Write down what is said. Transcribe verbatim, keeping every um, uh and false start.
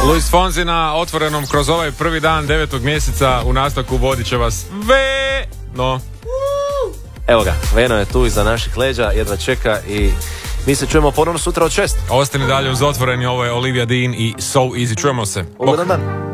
Luis Fonsi na Otvorenom kroz ovaj prvi dan devetog mjeseca. U nastavku vodit će vas Ve... No. Evo ga, Veno je tu iza naših leđa, jedva čeka i mi se čujemo ponovno sutra od šest. Ostani dalje uz Otvoreni, ovo je Olivia Dean i So Easy. Čujemo se. Ugodan dan.